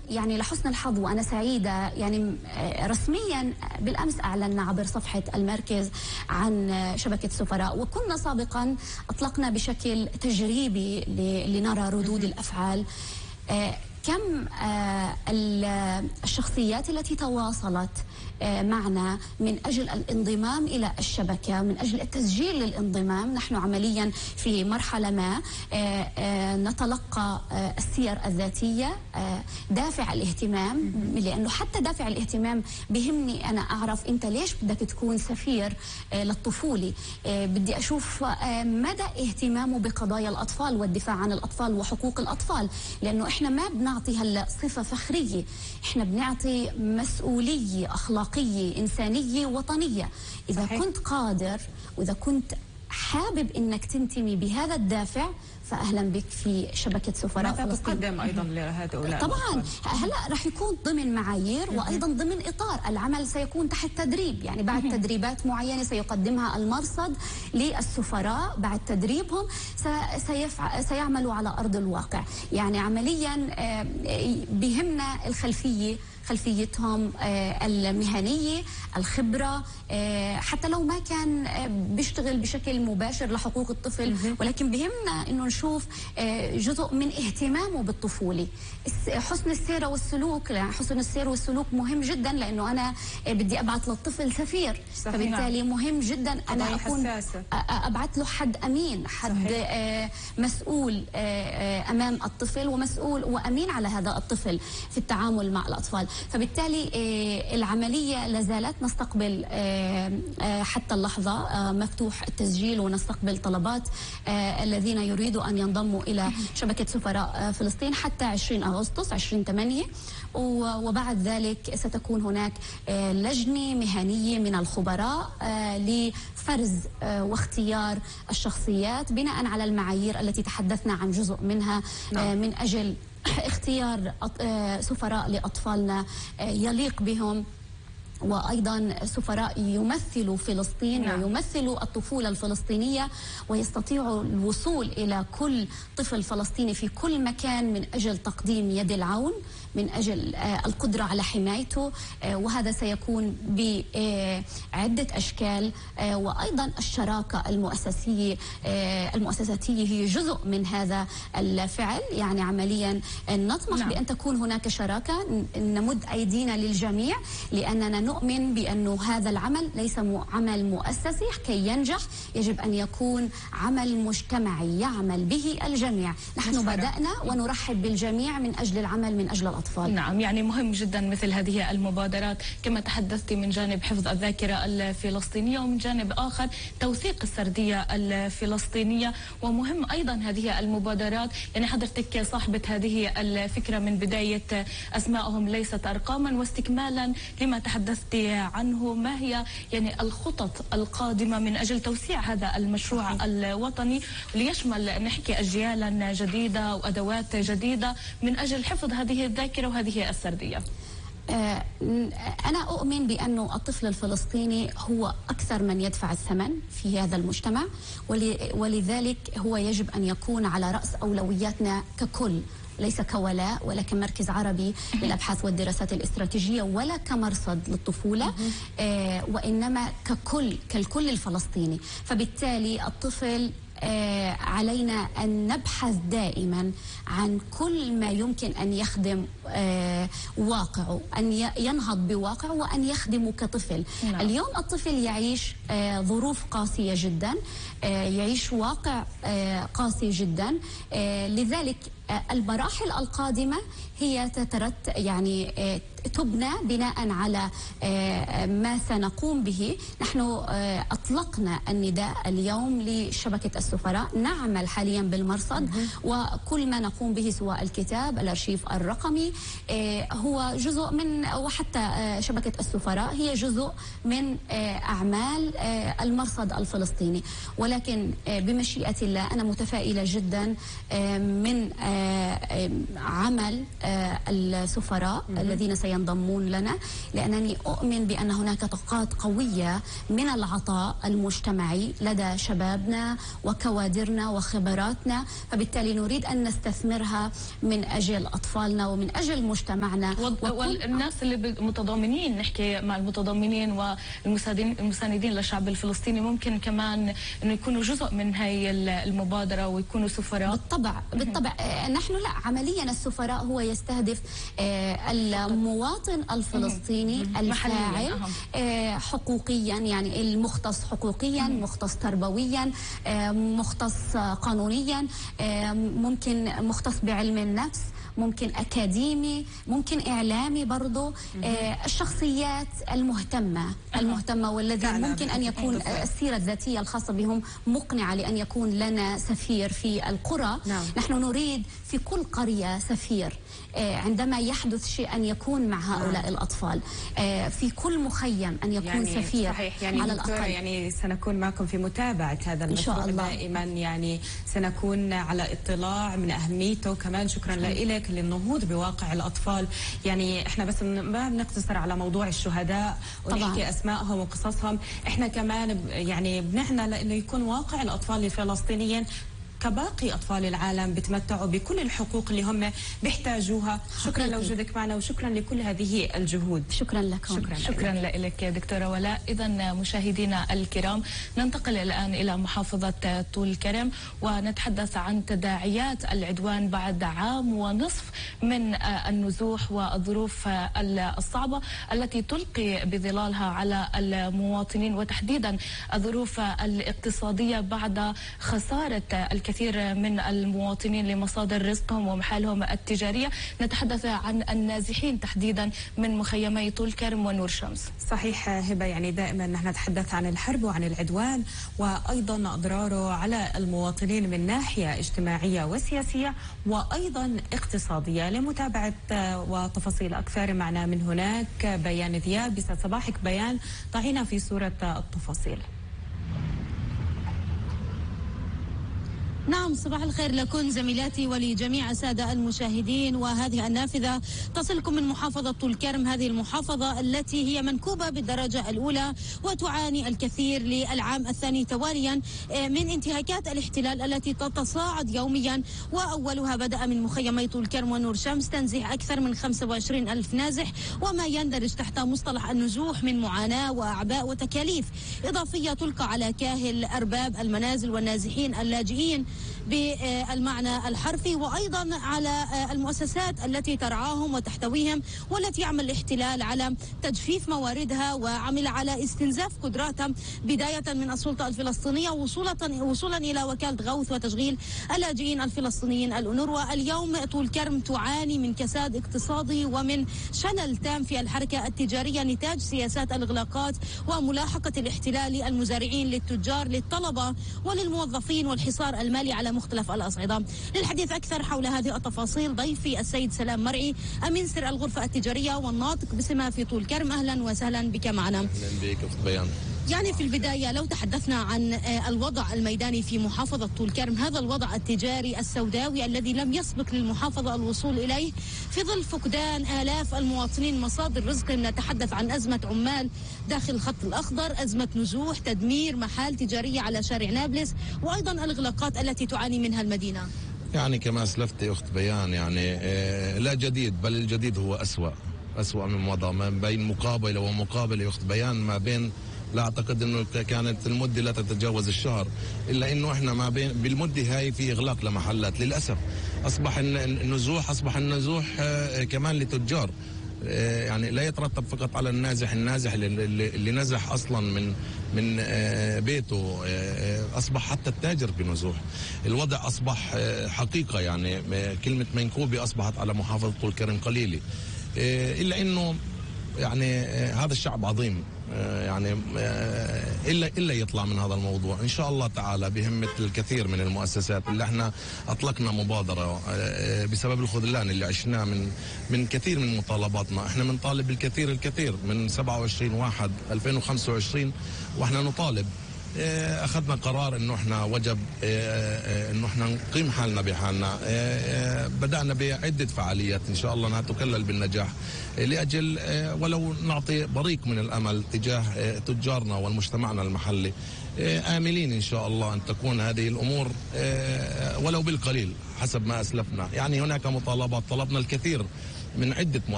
يعني لحسن الحظ وأنا سعيدة يعني رسميا بالأمس أعلنا عبر صفحة المركز عن شبكة سفراء، وكنا سابقا أطلقنا بشكل تجريبي لنرى ردود الأفعال. كم الشخصيات التي تواصلت معنا من أجل الانضمام إلى الشبكة، من أجل التسجيل للانضمام. نحن عمليا في مرحلة ما نتلقى السير الذاتية، دافع الاهتمام، لأنه حتى دافع الاهتمام بهمني أنا أعرف أنت ليش بدك تكون سفير للطفولة. بدي أشوف مدى اهتمامه بقضايا الأطفال والدفاع عن الأطفال وحقوق الأطفال، لأنه إحنا ما بنعطي هلا صفة فخرية، إحنا بنعطي مسؤولية أخلاقية إنسانية وطنية. إذا صحيح. كنت قادر وإذا كنت حابب أنك تنتمي بهذا الدافع فأهلا بك في شبكة سفراء فلسطين. ماذا تقدم أيضا لهؤلاء؟ طبعا هلا رح يكون ضمن معايير وأيضا ضمن إطار العمل، سيكون تحت تدريب، يعني بعد تدريبات معينة سيقدمها المرصد للسفراء، بعد تدريبهم سيعملوا على أرض الواقع. يعني عمليا بهمنا خلفيتهم المهنية، الخبرة، حتى لو ما كان بيشتغل بشكل مباشر لحقوق الطفل، ولكن بهمنا انه نشوف جزء من اهتمامه بالطفولة. حسن السيرة والسلوك، حسن السير والسلوك مهم جدا، لانه انا بدي ابعث للطفل سفير، فبالتالي مهم جدا انا اكون ابعث له حد امين، حد مسؤول امام الطفل ومسؤول وامين على هذا الطفل في التعامل مع الاطفال. فبالتالي العملية لازالت نستقبل حتى اللحظة مفتوح التسجيل، ونستقبل طلبات الذين يريدوا أن ينضموا إلى شبكة سفراء فلسطين حتى 20 أغسطس 20/8. وبعد ذلك ستكون هناك لجنة مهنية من الخبراء لفرز واختيار الشخصيات بناء على المعايير التي تحدثنا عن جزء منها، من أجل اختيار سفراء لأطفالنا يليق بهم، وأيضا سفراء يمثلوا فلسطين ويمثلوا الطفولة الفلسطينية، ويستطيعوا الوصول إلى كل طفل فلسطيني في كل مكان من أجل تقديم يد العون، من أجل القدرة على حمايته. وهذا سيكون بعدة أشكال. وأيضا الشراكة المؤسساتية هي جزء من هذا الفعل. يعني عمليا نطمح بأن تكون هناك شراكة، نمد أيدينا للجميع، لأننا نؤمن بأنه هذا العمل ليس عمل مؤسسي كي ينجح، يجب أن يكون عمل مجتمعي يعمل به الجميع. نحن بدأنا ونرحب بالجميع من أجل العمل من أجل الأطفال. نعم، يعني مهم جدا مثل هذه المبادرات، كما تحدثت من جانب حفظ الذاكرة الفلسطينية، ومن جانب آخر توثيق السردية الفلسطينية. ومهم أيضا هذه المبادرات، يعني حضرتك صاحبة هذه الفكرة من بداية، أسماءهم ليست أرقاما. واستكمالا لما تحدثت عنه، ما هي يعني الخطط القادمة من أجل توسيع هذا المشروع الوطني ليشمل نحكي أجيالا جديدة وأدوات جديدة من أجل حفظ هذه الذاكرة وهذه السردية؟ أنا أؤمن بأن الطفل الفلسطيني هو أكثر من يدفع الثمن في هذا المجتمع، ولذلك هو يجب أن يكون على رأس أولوياتنا ككل، ليس كولاء ولا كمركز عربي للأبحاث والدراسات الاستراتيجية ولا كمرصد للطفولة، وإنما كالكل الفلسطيني. فبالتالي الطفل علينا أن نبحث دائما عن كل ما يمكن أن يخدم واقعه، أن ينهض بواقعه وأن يخدمه كطفل. اليوم الطفل يعيش ظروف قاسية جدا، يعيش واقع قاسي جدا، لذلك المراحل القادمة هي يعني تبنى بناء على ما سنقوم به. نحن أطلقنا النداء اليوم لشبكة السفراء، نعمل حاليا بالمرصد، وكل ما نقوم به سواء الكتاب، الأرشيف الرقمي، هو جزء من، وحتى شبكة السفراء هي جزء من أعمال المرصد الفلسطيني. ولكن بمشيئة الله أنا متفائلة جدا من عمل السفراء الذين سينضمون لنا، لأنني أؤمن بأن هناك طاقات قوية من العطاء المجتمعي لدى شبابنا وكوادرنا وخبراتنا، فبالتالي نريد أن نستثمرها من أجل أطفالنا ومن أجل مجتمعنا. والناس اللي متضامنين، نحكي مع المتضامنين والمساندين للشعب الفلسطيني، ممكن كمان أنه يكونوا جزء من هاي المبادرة ويكونوا سفراء. بالطبع نحن لا، عمليا السفراء هو يستهدف المواطن الفلسطيني الفاعل حقوقيا، يعني المختص حقوقيا، مختص تربويا، مختص قانونيا، ممكن مختص بعلم النفس، ممكن أكاديمي، ممكن إعلامي برضو. الشخصيات المهتمة والذي ممكن أن يكون السيرة الذاتية الخاصة بهم مقنعة لأن يكون لنا سفير في القرى. نحن نريد في كل قرية سفير، عندما يحدث شيء أن يكون مع هؤلاء الأطفال، في كل مخيم أن يكون يعني سفير. صحيح، يعني على الأقل يعني سنكون معكم في متابعة هذا المشروع دائما، يعني سنكون على اطلاع من أهميته. كمان شكرا لك للنهوض بواقع الأطفال. يعني احنا بس ما بنقتصر على موضوع الشهداء ونحكي أسمائهم وقصصهم، احنا كمان يعني بنعنى لأنه يكون واقع الأطفال الفلسطينيين كباقي أطفال العالم بتمتعوا بكل الحقوق اللي هم بيحتاجوها. شكرا لوجودك معنا وشكرا لكل هذه الجهود. شكرا لكم. شكرا لك يا دكتورة ولاء. إذا مشاهدينا الكرام، ننتقل الآن إلى محافظة طول كرم ونتحدث عن تداعيات العدوان بعد عام ونصف من النزوح والظروف الصعبة التي تلقي بظلالها على المواطنين، وتحديدا الظروف الاقتصادية بعد خسارة الكثير من المواطنين لمصادر رزقهم ومحالهم التجارية. نتحدث عن النازحين تحديدا من مخيمي طول كرم ونور شمس. صحيح هبة، يعني دائما نحن نتحدث عن الحرب وعن العدوان وأيضا أضراره على المواطنين من ناحية اجتماعية وسياسية وأيضا اقتصادية. لمتابعة وتفاصيل أكثر معنا من هناك بيان ذياب. بسعد صباحك بيان، ضعينا في صورة التفاصيل. نعم، صباح الخير لكم زميلاتي ولجميع السادة المشاهدين. وهذه النافذة تصلكم من محافظة طول كرم، هذه المحافظة التي هي منكوبة بالدرجة الأولى وتعاني الكثير للعام الثاني تواليا من انتهاكات الاحتلال التي تتصاعد يوميا، وأولها بدأ من مخيمي طول كرم ونور شمس، تنزيح أكثر من 25 ألف نازح وما يندرج تحت مصطلح النزوح من معاناة وأعباء وتكاليف إضافية تلقى على كاهل أرباب المنازل والنازحين اللاجئين بالمعنى الحرفي، وأيضا على المؤسسات التي ترعاهم وتحتويهم والتي يعمل الاحتلال على تجفيف مواردها وعمل على استنزاف قدراتها، بداية من السلطة الفلسطينية وصولا إلى وكالة غوث وتشغيل اللاجئين الفلسطينيين الأونروا. اليوم طول كرم تعاني من كساد اقتصادي ومن شلل تام في الحركة التجارية نتاج سياسات الإغلاقات وملاحقة الاحتلال للمزارعين للتجار للطلبة وللموظفين والحصار المالي على مختلف الأصعدة. للحديث أكثر حول هذه التفاصيل ضيفي السيد سلام مرعي، أمين سر الغرفة التجارية والناطق باسمها في طول كرم. أهلا وسهلا بك معنا. أهلا بك أخت بيان. يعني في البداية لو تحدثنا عن الوضع الميداني في محافظة طول كرم، هذا الوضع التجاري السوداوي الذي لم يسبق للمحافظة الوصول إليه في ظل فقدان آلاف المواطنين مصادر رزق. نتحدث عن أزمة عمال داخل الخط الأخضر، أزمة نزوح، تدمير محال تجارية على شارع نابلس، وأيضا الإغلاقات التي تعاني منها المدينة. يعني كما أسلفت أخت بيان، يعني لا جديد، بل الجديد هو أسوأ من مضى، ما بين مقابلة ومقابلة أخت بيان، ما بين لا أعتقد أنه كانت المدة لا تتجاوز الشهر، إلا أنه إحنا ما بين بالمدة هاي في إغلاق لمحلات. للأسف أصبح النزوح كمان لتجار، يعني لا يترتب فقط على النازح اللي نزح أصلا من بيته، أصبح حتى التاجر بنزوح. الوضع أصبح حقيقة، يعني كلمة منكوبة أصبحت على محافظة طول كرم قليلة، إلا أنه يعني هذا الشعب عظيم، يعني إلا يطلع من هذا الموضوع إن شاء الله تعالى بهمة الكثير من المؤسسات. اللي احنا أطلقنا مبادرة بسبب الخذلان اللي عشناه من كثير من مطالباتنا. احنا بنطالب الكثير من 27/1/2025، واحنا نطالب أخذنا قرار أنه إحنا وجب أنه إحنا نقيم حالنا بحالنا. بدأنا بعدة فعاليات إن شاء الله أنها تكلل بالنجاح لأجل ولو نعطي بريق من الأمل تجاه تجارنا والمجتمعنا المحلي. آملين إن شاء الله أن تكون هذه الأمور ولو بالقليل حسب ما أسلفنا. يعني هناك مطالبات، طلبنا الكثير من عدة